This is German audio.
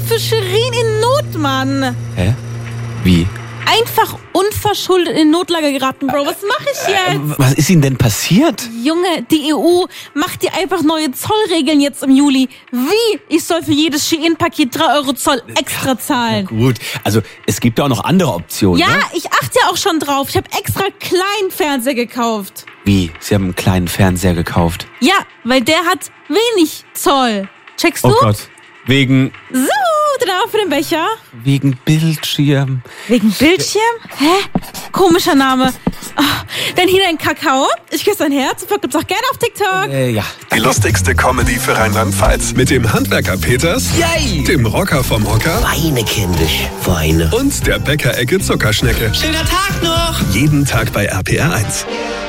für Shirin in Not, Mann. Hä? Wie? Einfach unverschuldet in Notlage geraten, Bro. Was mache ich jetzt? Was ist Ihnen denn passiert? Junge, die EU macht dir einfach neue Zollregeln jetzt im Juli. Wie? Ich soll für jedes Shein-Paket 3 Euro Zoll extra zahlen. Gut, also es gibt ja auch noch andere Optionen. Ja, Ne? ich achte ja auch schon drauf. Ich habe extra kleinen Fernseher gekauft. Wie? Sie haben einen kleinen Fernseher gekauft? Ja, weil der hat wenig Zoll. Checkst du? Oh Gott. Wegen So, da für den Becher. Bildschirm. Wegen Bildschirm? Hä? Komischer Name. Oh, dann hier dein Kakao. Ich küsse dein Herz. Und gibt's auch gerne auf TikTok. Ja. Die lustigste Comedy für Rheinland-Pfalz. Mit dem Handwerker Peters, Yay! dem Rocker vom Hocker Weine, kindisch, Weine. und der Bäckerecke Zuckerschnecke. Schöner Tag noch! Jeden Tag bei RPR 1.